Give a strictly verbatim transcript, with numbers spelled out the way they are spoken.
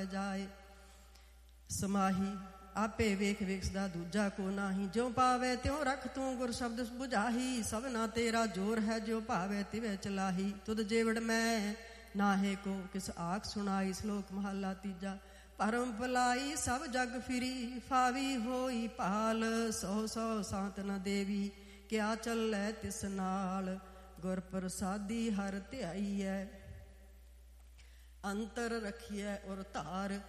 ਪਾਵੈ ਜਾਏ। ਸਮਾਹੀ ਆਪੇ ਵੇਖ ਵੇਖਦਾ ਦੂਜਾ ਕੋ ਨਾਹੀ, ਜਿਉ ਪਾਵੇ ਤਿਉ ਰਖ ਤੂੰ ਗੁਰ ਸ਼ਬਦ ਬੁਝਾਹੀ। ਸਭਨਾ ਤੇਰਾ ਜੋਰ ਹੈ, ਜਿਉ ਭਾਵੇ ਤਿਵੇਂ ਚਲਾਹੀ। ਤੁਧ ਜੇਵੜ ਮੈਂ ਨਾਹੇ ਕੋ ਕਿਸ ਆਖ ਸੁਣਾਈ। ਸ਼ਲੋਕ ਮਹੱਲਾ ਤੀਜਾ। ਭਰਮ ਭਲਾਈ ਸਭ ਜਗ ਫਿਰੀ, ਫਾਵੀ ਹੋਈ ਭਾਲ। ਸੌ ਸੌ ਸਾਤ ਨ ਦੇਵੀ, ਕਿਆ ਚੱਲੈ ਤਿਸ ਨਾਲ। ਗੁਰ ਪ੍ਰਸਾਦੀ ਹਰ ਧਿਆਈਐ, ਅੰਤਰ ਰਖੀਐ ਔਰ ਧਾਰ।